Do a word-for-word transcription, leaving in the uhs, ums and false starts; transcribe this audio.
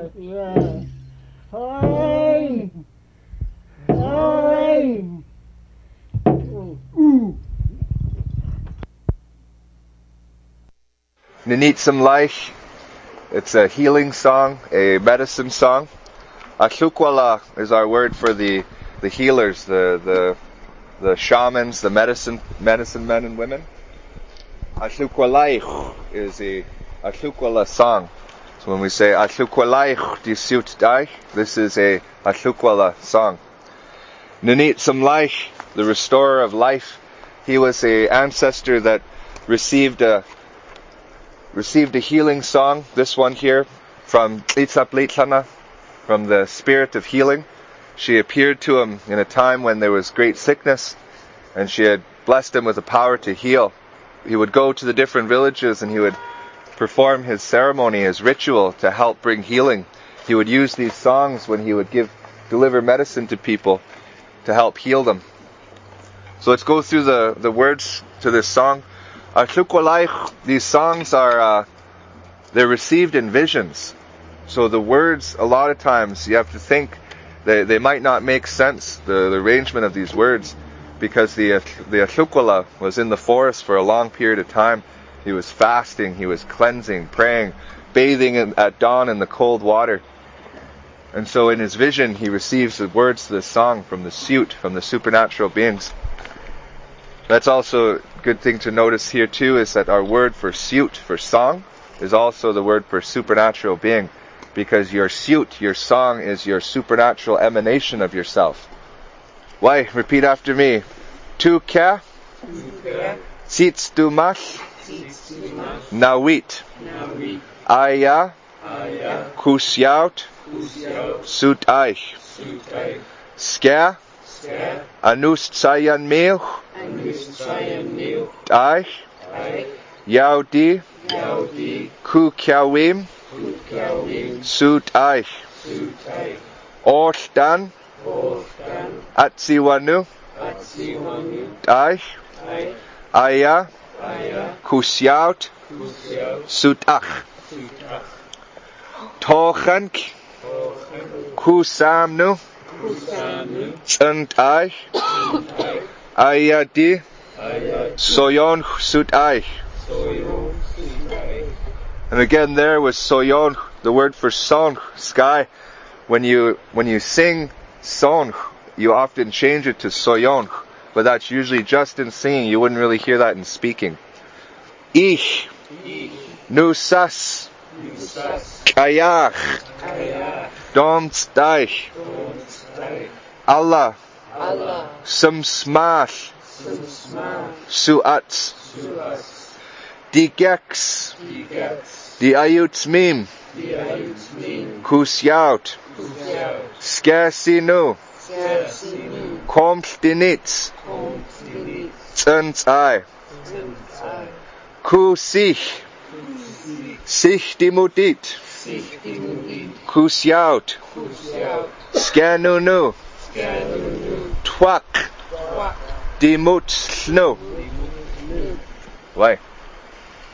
Yeah. Hi. Hi. Ooh. Ninitsam Laich, it's a healing song, a medicine song. Ashukwala is our word for the, the healers, the, the the shamans, the medicine medicine men and women. Ashukwalaich is a Ashukwala song. So when we say Ashukwalaich disut dai, this is a Ashukwala song. Ninitsam Laich, the restorer of life, he was a ancestor that received a received a healing song, this one here, from Tlitsap Litlana, from the spirit of healing. She appeared to him in a time when there was great sickness, and she had blessed him with the power to heal. He would go to the different villages and he would perform his ceremony, his ritual, to help bring healing. He would use these songs when he would give, deliver medicine to people to help heal them. So let's go through the, the words to this song. Ashukwalaich, these songs are, uh, they're received in visions. So the words, a lot of times, you have to think, they, they might not make sense, the, the arrangement of these words, because the, the Ashukwala was in the forest for a long period of time. He was fasting, he was cleansing, praying, bathing in, at dawn in the cold water. And so in his vision, he receives the words to the song from the Sut, from the supernatural beings. That's also a good thing to notice here too, is that our word for Sut, for song, is also the word for supernatural being, because your Sut, your song, is your supernatural emanation of yourself. Why? Repeat after me. Tu kya? Sits tu mash? Nawit. Aya? Kusyaut? Sut aich. Skya? Anust sayan mil? Aich? Yaudi? Ku kyawim? Sut aich. Orstan? Atsiwanu? Aich? Aya? Kusyaut? Sutach. Tochank? Kusamnu? Tsantai? Ayadi? Soyon Sutai. And again there was Soyon, the word for song, sky. When you when you sing song, you often change it to Soyon, but that's usually just in singing. You wouldn't really hear that in speaking. Ich, Nusas, Kayach, Domstaich, Allah, Sumsmash, Suats, Digex, Diayutsmim, Kusyaut, Skersinu, Komstinitz, Tsanzai, Kusich, Sichtimudit, Kusyaut, Skanunu, Twak, Dimutsnu. Why?